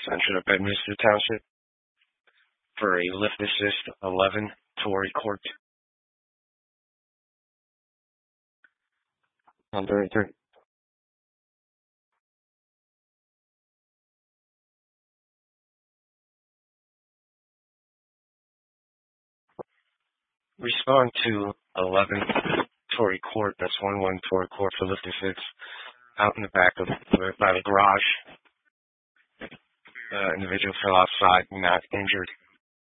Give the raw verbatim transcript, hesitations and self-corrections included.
Central Bedminster Township for a lift assist eleven Tory Court. one thirty-three. Respond to eleven Tory Court. That's one one Tory Court for lift assist out in the back of by the garage. Uh, individual fell outside, not injured.